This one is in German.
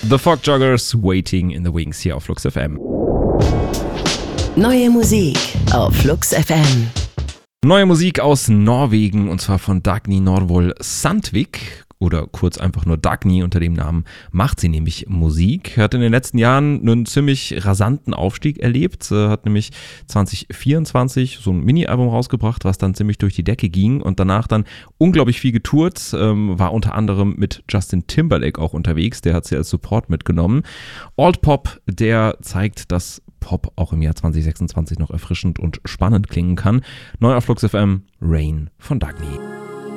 The Fog Joggers, Waiting in the Wings hier auf Flux FM. Neue Musik auf Flux FM. Neue Musik aus Norwegen und zwar von Dagny Norvoll Sandvik. Oder kurz einfach nur Dagny, unter dem Namen macht sie nämlich Musik. Hat in den letzten Jahren einen ziemlich rasanten Aufstieg erlebt. Hat nämlich 2024 so ein Mini-Album rausgebracht, was dann ziemlich durch die Decke ging und danach dann unglaublich viel getourt. War unter anderem mit Justin Timberlake auch unterwegs. Der hat sie als Support mitgenommen. Alt Pop, der zeigt, dass Pop auch im Jahr 2026 noch erfrischend und spannend klingen kann. Neu auf Flux FM, Rain von Dagny.